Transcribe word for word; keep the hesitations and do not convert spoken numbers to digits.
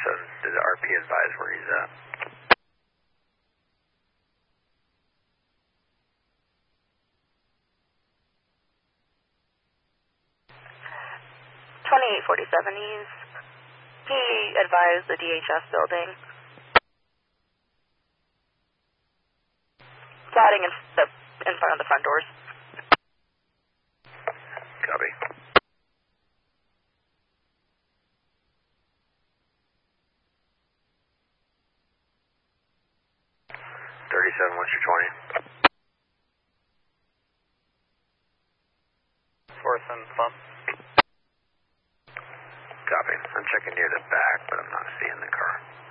thirty-seven, did the R P advise where he's at? twenty-eight forty-seven, he's, he advised the D H S building. Plotting in, the, in front of the front doors. Copy. thirty-seven, what's your twenty? Fourth and Plum. Copy. I'm checking near the back, but I'm not seeing the car.